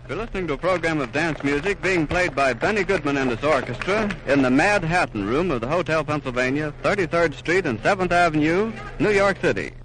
You're listening to a program of dance music being played by Benny Goodman and his orchestra in the Mad Hatton Room of the Hotel Pennsylvania, 33rd Street and 7th Avenue, New York City.